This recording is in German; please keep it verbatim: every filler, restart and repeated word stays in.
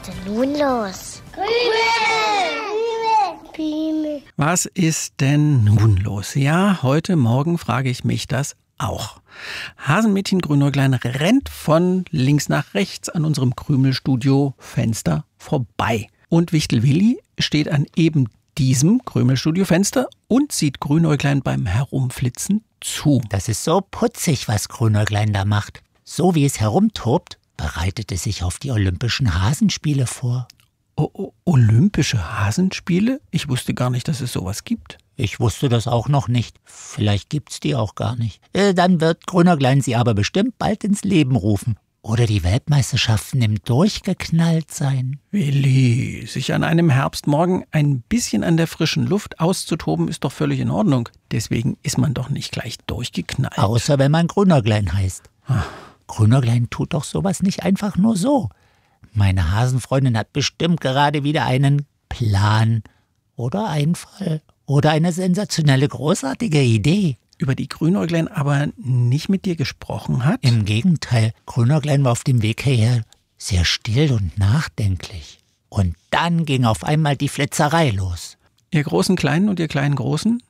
denn nun los? Krümel. Was ist denn nun los? Ja, heute Morgen frage ich mich das auch. Hasenmädchen Grünäuglein rennt von links nach rechts an unserem Krümelstudio-Fenster vorbei. Und Wichtel Willi steht an eben diesem Krümelstudio-Fenster und sieht Grünäuglein beim Herumflitzen zu. Das ist so putzig, was Grünäuglein da macht. So wie es herumtobt, bereitet es sich auf die Olympischen Hasenspiele vor. O- o- Olympische Hasenspiele? Ich wusste gar nicht, dass es sowas gibt. Ich wusste das auch noch nicht. Vielleicht gibt's die auch gar nicht. Äh, dann wird Grünäuglein sie aber bestimmt bald ins Leben rufen. Oder die Weltmeisterschaften im Durchgeknalltsein. Willi, sich an einem Herbstmorgen ein bisschen an der frischen Luft auszutoben, ist doch völlig in Ordnung. Deswegen ist man doch nicht gleich durchgeknallt. Außer wenn man Grünäuglein heißt. Ach. Grünäuglein tut doch sowas nicht einfach nur so. Meine Hasenfreundin hat bestimmt gerade wieder einen Plan oder Einfall oder eine sensationelle, großartige Idee. Über die Grünäuglein aber nicht mit dir gesprochen hat? Im Gegenteil, Grünäuglein war auf dem Weg hierher sehr still und nachdenklich. Und dann ging auf einmal die Flitzerei los. Ihr großen Kleinen und ihr kleinen Großen?